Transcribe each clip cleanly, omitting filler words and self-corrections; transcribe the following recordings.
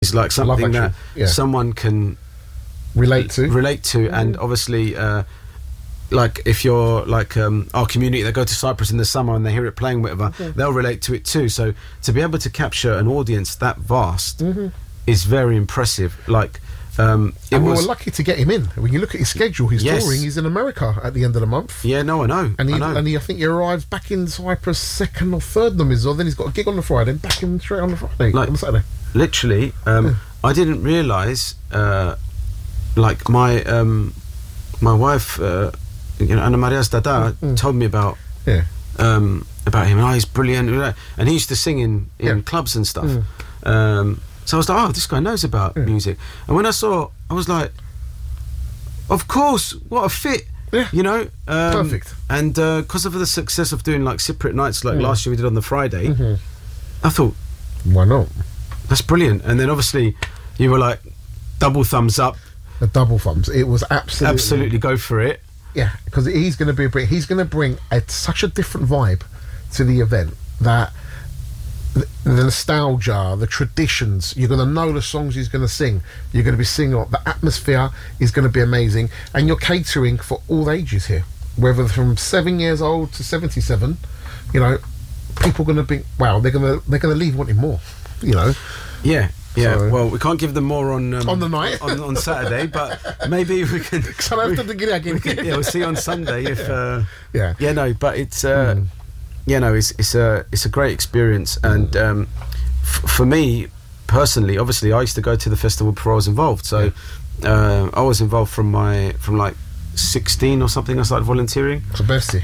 is like something that someone can relate to, and obviously like if you're like our community that go to Cyprus in the summer and they hear it playing, whatever, they'll relate to it too. So to be able to capture an audience that vast is very impressive. Like and we were lucky to get him in. When you look at his schedule, his touring, he's in America at the end of the month. Yeah, no, I know. And I think he arrives back in Cyprus 2nd or 3rd November. Then he's got a gig on the Friday, and back in straight on the Friday, on the Saturday. Literally, I didn't realise, like my wife, Anna Maria's dada, told me about him. And he's brilliant, and he used to sing in clubs and stuff. So I was like, this guy knows about music. And when I saw, I was like, of course, what a fit. Perfect. And because of the success of doing like Cypriot nights, like last year we did on the Friday, I thought, why not? That's brilliant. And then obviously you were like, double thumbs up. A double thumbs. It was absolutely go for it. Yeah, because he's going to bring such a different vibe to the event that the nostalgia, the traditions, you're going to know the songs he's going to sing. You're going to be singing. The atmosphere is going to be amazing, and you're catering for all ages here, whether from 7 years old to 77. People are going to be they're going to leave wanting more. Yeah. So, well, we can't give them more on the night on Saturday, but maybe we can. We'll see on Sunday if. But it's it's a great experience, and for me personally, obviously, I used to go to the festival before I was involved. So I was involved from like 16 or something. I started volunteering. So bestie.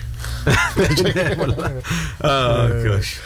Gosh.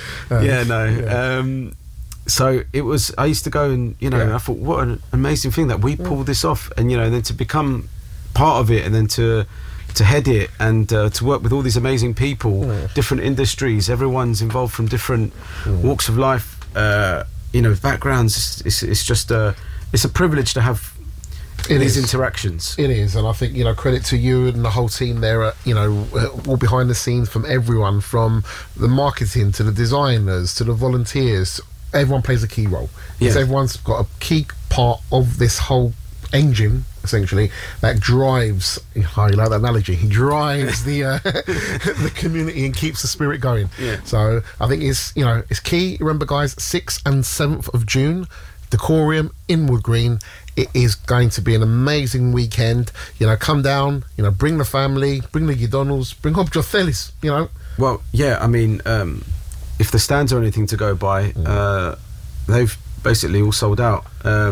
So it was. I used to go and I thought, what an amazing thing that we pulled this off, and then to become part of it, and then to head it, and to work with all these amazing people, different industries. Everyone's involved from different walks of life, backgrounds. It's just it's a privilege to have these interactions. It is, and I think credit to you and the whole team there. All behind the scenes, from everyone, from the marketing to the designers to the volunteers. Everyone plays a key role. Because everyone's got a key part of this whole engine, essentially, that drives. I like that analogy. He drives the the community and keeps the spirit going. So I think it's key. Remember, guys, 6th and 7th of June, Decorium in Wood Green. It is going to be an amazing weekend. Come down. Bring the family. Bring the Guidonals. Bring Hob Jothelis. Well, I mean. If the stands are anything to go by, they've basically all sold out.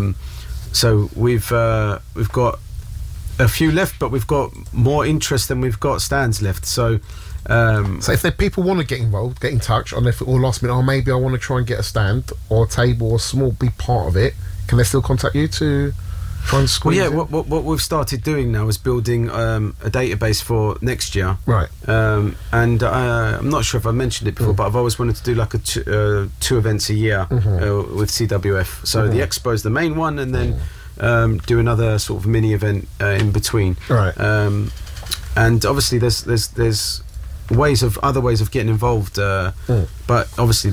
So we've got a few left, but we've got more interest than we've got stands left. So if people want to get involved, get in touch, or last minute, maybe I want to try and get a stand or a table or a small big part of it, can they still contact you to try and squeeze in? What we've started doing now is building a database for next year. Right. And I'm not sure if I mentioned it before, but I've always wanted to do like two events a year with CWF. So the expo is the main one, and then do another sort of mini event in between. Right. And obviously there's other ways of getting involved, but obviously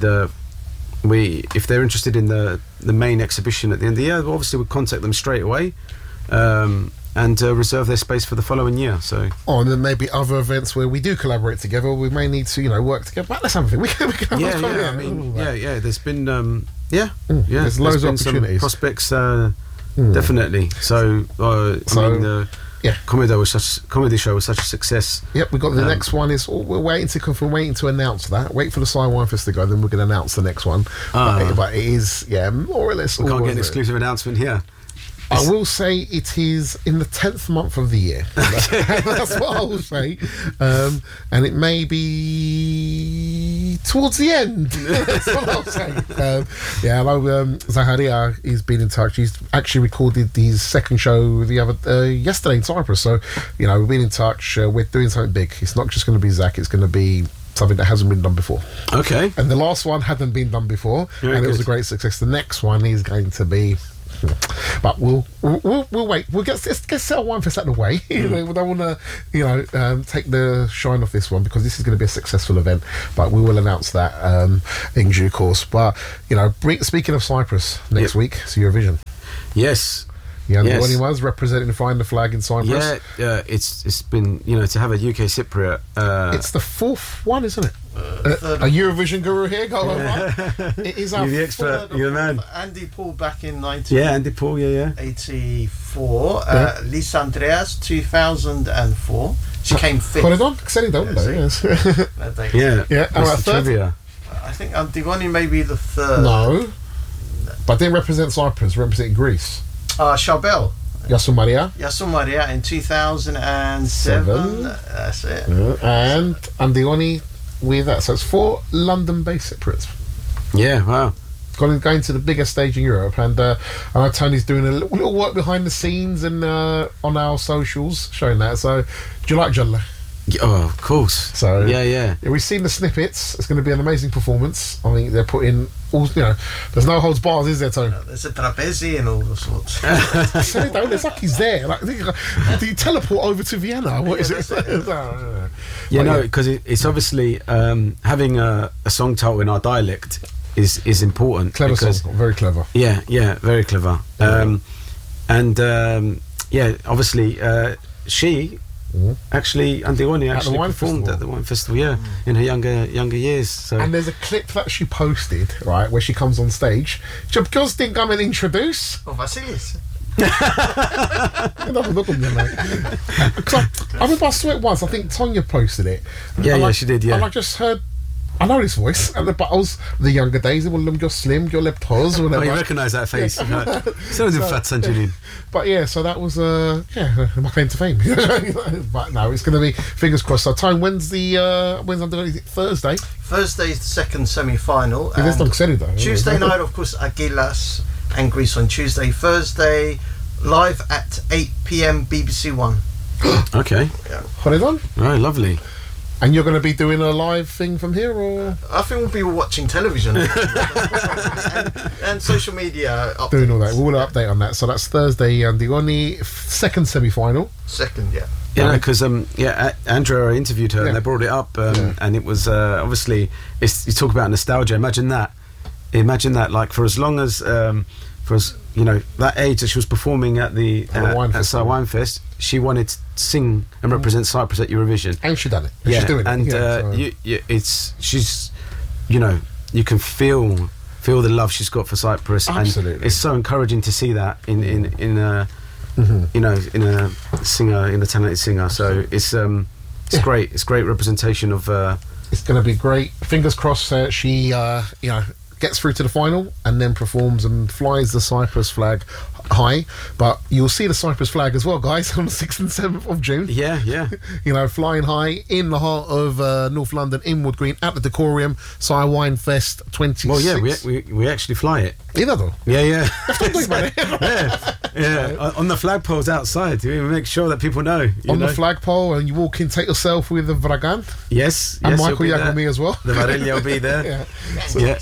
if they're interested in the main exhibition at the end of the year, obviously we'll contact them straight away and reserve their space for the following year. So and then maybe other events where we do collaborate together, we may need to work together. But that's something we can there's been there's loads of opportunities, some prospects, definitely. So the comedy show was such a success. Yep, we got the next one. We're waiting to announce that. Wait for the Sci Wine Fest to go, then we're going to announce the next one. But it is, more or less. We can't get an exclusive announcement here. I will say it is in the 10th month of the year. That's what I will say. And it may be towards the end. That's what I'll say. I know Zaharia, he's been in touch. He's actually recorded his second show yesterday in Cyprus. So, we've been in touch. We're doing something big. It's not just going to be Zach, it's going to be something that hasn't been done before. Okay. And the last one hadn't been done before, and it was a great success. The next one is going to be... But we'll wait. Let's get Sail Wine Fest out of the way. We don't want to, take the shine off this one, because this is going to be a successful event. But we will announce that in due course. But speaking of Cyprus, next week, it's Eurovision. Yes. Yeah, yes. He was representing Flying the Flag in Cyprus. Yeah, it's been, to have a UK Cypriot. It's the fourth one, isn't it? A Eurovision guru here, go over. It is you're the expert, you're the man. Andy Paul back in 1984. Yeah, Andy Paul, yeah. 84. Lisa Andreas, 2004. She came fifth. Yeah. That's the trivia. I think Antigone may be the third. No. But didn't represent Cyprus, represented Greece. Charbel. Yasu Maria in 2007. That's it. And Antigone with that. So it's 4 London-based Cypriots. Yeah, wow. Going to the biggest stage in Europe, and I know Tony's doing a little work behind the scenes and on our socials showing that. So, do you like Jodla? Oh, of course. So yeah, we've seen the snippets. It's going to be an amazing performance. I think they're putting all. There's no holds bars, is there, Tony? There's a trapeze and all the sorts. It's like he's there. Like, did he teleport over to Vienna? What is it? Because it's obviously having a song title in our dialect is important. Clever song, very clever. Yeah, very clever. Obviously she. Actually, Antigone actually performed at the wine festival, in her younger years. So. And there's a clip that she posted, right, where she comes on stage. Girls didn't come and introduce. Oh, Vasilis. I remember I saw it once. I think Tonya posted it. Yeah, she did. Yeah, and I just heard. I know his voice, and but I was the younger days. One of them, you're slim, you're leptos, whatever. Oh, you recognise that face? But yeah, so that was my claim to fame. But no, it's going to be fingers crossed. So, time when's Thursday? Thursday's the second semi-final. Tuesday night, of course, Agilas and Greece on Tuesday. Thursday, live at 8 p.m. BBC One. Okay. Yeah. Hold it on. Oh, lovely. And you're going to be doing a live thing from here, or? I think we'll be watching television and social media updates. Doing all that. We'll update on that. So that's Thursday, Antigone, second semi-final. Second, yeah. Yeah, because Andrea interviewed her and they brought it up, and it was obviously you talk about nostalgia. Imagine that, like for as long as that age that she was performing at the Wine Fest, she wanted to sing and represent Cyprus at Eurovision, and she's done it. She's doing it. She's you can feel the love she's got for Cyprus. Absolutely. And it's so encouraging to see that in a singer, in a talented singer. So it's great. It's great representation of. It's going to be great. Fingers crossed. She gets through to the final and then performs and flies the Cyprus flag high. But you'll see the Cyprus flag as well, guys, on the 6th and 7th of June. Yeah. Flying high in the heart of North London, in Wood Green, at the Decorium, Sail Wine Fest 26. Well, yeah, we actually fly it. Yeah. On the flagpoles outside, we make sure that people know. The flagpole, and you walk in, take yourself with the Vragan. Yes. And Michael Yagomi as well. The Varelli will be there. Yeah.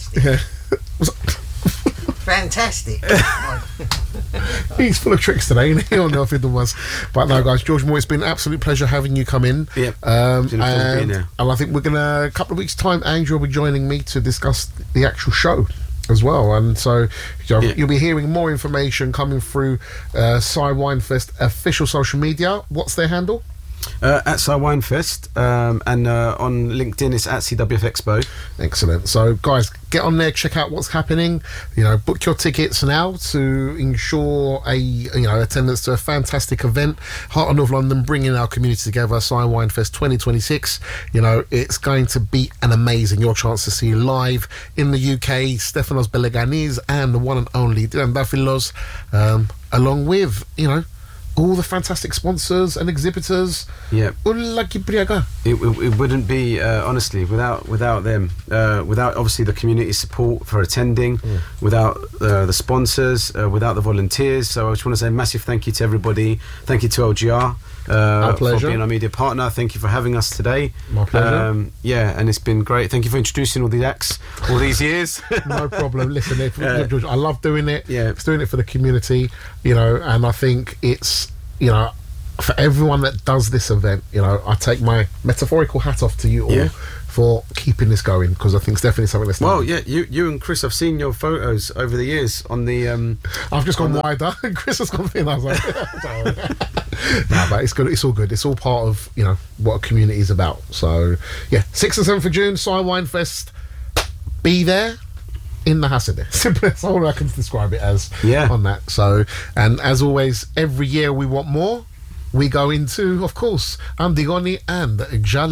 Fantastic. He's full of tricks today, and he'll know if he was. But no, guys, George Moore, it's been an absolute pleasure having you come in. Yeah. And I think we're gonna, a couple of weeks' time, Andrew will be joining me to discuss the actual show as well, and so you'll be hearing more information coming through Sail Wine Fest official social media. What's their handle? At Sail Wine Fest, and on LinkedIn it's at CWF Expo. Excellent. So guys, get on there, check out what's happening. Book your tickets now to ensure attendance to a fantastic event. Heart of North London bringing our community together. Sail Wine Fest 2026. It's going to be an amazing. Your chance to see live in the UK Stefanos Beleganis and the one and only Dylan Dafilos, along with all the fantastic sponsors and exhibitors. Yeah. It It wouldn't be, honestly, without them, without obviously the community support for attending, without the sponsors, without the volunteers. So I just want to say a massive thank you to everybody. Thank you to LGR for being our media partner. Thank you for having us today. My pleasure. Yeah, and it's been great. Thank you for introducing all the acts all these years. No problem. Listen, I love doing it. Yeah. It's doing it for the community, and I think it's, for everyone that does this event, I take my metaphorical hat off to you all for keeping this going, because I think it's definitely something that's well, yeah, you and Chris, I've seen your photos over the years on the I've just gone wider and Chris has gone thin. I was like no, but it's good, it's all good, it's all part of what a community is about. So yeah, 6th and 7th of June, Sidewind Fest. Be there in the Hasideh. Simply, that's all I can describe it as on that. So, and as always, every year we want more. We go into, of course, Andigoni and Jal